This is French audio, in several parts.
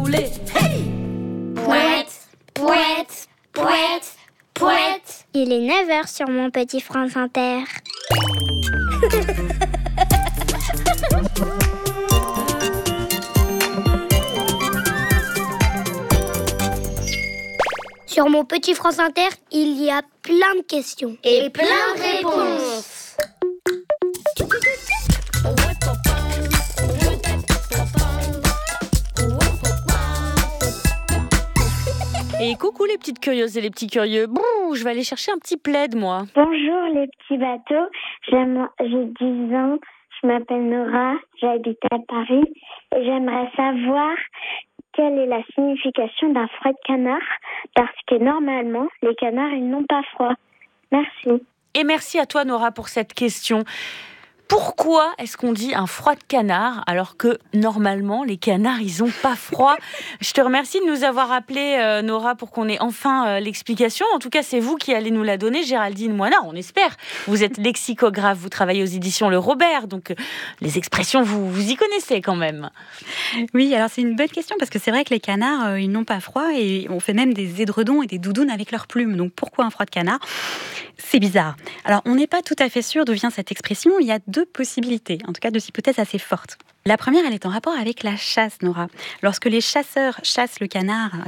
couler. Hey! Pouette, pouette, pouette, pouette. Il est 9h sur mon petit France Inter. Sur mon petit France Inter, il y a plein de questions. Et plein de réponses. Et coucou les petites curieuses et les petits curieux. Bouh, je vais aller chercher un petit plaid, moi. Bonjour les petits bateaux, j'ai 10 ans, je m'appelle Nora, j'habite à Paris et j'aimerais savoir quelle est la signification d'un froid de canard parce que normalement les canards ils n'ont pas froid. Merci. Et merci à toi Nora pour cette question. Pourquoi est-ce qu'on dit un froid de canard alors que normalement les canards ils ont pas froid? Je te remercie de nous avoir appelé Nora pour qu'on ait enfin l'explication. En tout cas c'est vous qui allez nous la donner, Géraldine Moinard, on espère. Vous êtes lexicographe, vous travaillez aux éditions Le Robert, donc les expressions vous y connaissez quand même. Oui, alors c'est une bonne question parce que c'est vrai que les canards ils n'ont pas froid et on fait même des édredons et des doudounes avec leurs plumes. Donc pourquoi un froid de canard? C'est bizarre. Alors on n'est pas tout à fait sûr d'où vient cette expression. Il y a deux possibilités, en tout cas deux hypothèses assez fortes. La première, elle est en rapport avec la chasse, Nora. Lorsque les chasseurs chassaient le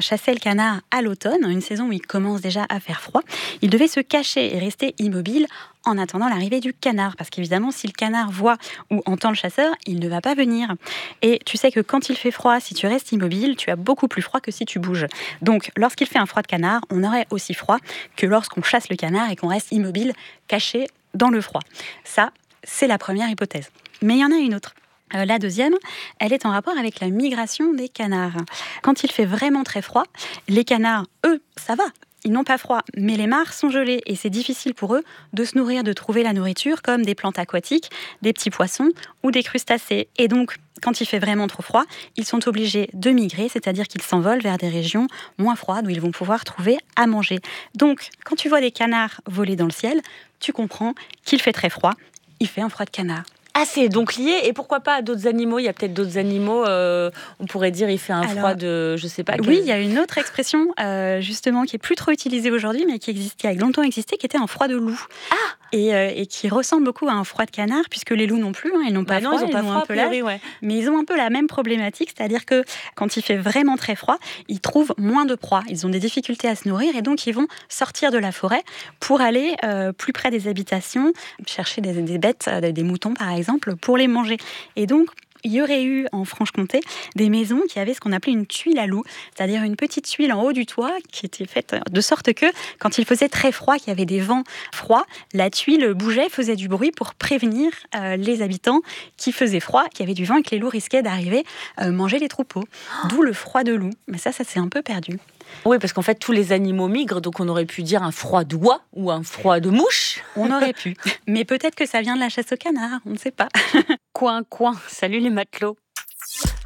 canard à l'automne, une saison où il commence déjà à faire froid, ils devaient se cacher et rester immobiles en attendant l'arrivée du canard. Parce qu'évidemment, si le canard voit ou entend le chasseur, il ne va pas venir. Et tu sais que quand il fait froid, si tu restes immobile, tu as beaucoup plus froid que si tu bouges. Donc, lorsqu'il fait un froid de canard, on aurait aussi froid que lorsqu'on chasse le canard et qu'on reste immobile, caché dans le froid. Ça, c'est la première hypothèse. Mais il y en a une autre. La deuxième, elle est en rapport avec la migration des canards. Quand il fait vraiment très froid, les canards, eux, ça va. Ils n'ont pas froid, mais les mares sont gelées et c'est difficile pour eux de se nourrir, de trouver la nourriture comme des plantes aquatiques, des petits poissons ou des crustacés. Et donc, quand il fait vraiment trop froid, ils sont obligés de migrer, c'est-à-dire qu'ils s'envolent vers des régions moins froides où ils vont pouvoir trouver à manger. Donc, quand tu vois des canards voler dans le ciel, tu comprends qu'il fait très froid. Il fait un froid de canard. Ah, c'est donc lié, et pourquoi pas à d'autres animaux? Il y a peut-être d'autres animaux, on pourrait dire il fait un froid de, je sais pas. Oui, il y a une autre expression, justement, qui est plus trop utilisée aujourd'hui, mais qui a longtemps existé, qui était un froid de loup. Ah! Et qui ressemble beaucoup à un froid de canard, puisque les loups non plus, ils n'ont pas froid, ils ont pas froid, un peu l'âge, mais ils ont un peu la même problématique, c'est-à-dire que quand il fait vraiment très froid, ils trouvent moins de proies, ils ont des difficultés à se nourrir, et donc ils vont sortir de la forêt pour aller plus près des habitations, chercher des bêtes, des moutons par exemple, pour les manger. Et donc, il y aurait eu en Franche-Comté des maisons qui avaient ce qu'on appelait une tuile à loup, c'est-à-dire une petite tuile en haut du toit qui était faite de sorte que quand il faisait très froid, qu'il y avait des vents froids, la tuile bougeait, faisait du bruit pour prévenir les habitants qui faisaient froid, qu'il y avait du vent et que les loups risquaient d'arriver manger les troupeaux. D'où le froid de loup. Mais ça s'est un peu perdu. Oui, parce qu'en fait, tous les animaux migrent, donc on aurait pu dire un froid d'oie ou un froid de mouche. On aurait pu. Mais peut-être que ça vient de la chasse au canard, on ne sait pas. Coin, coin. Salut les matelots.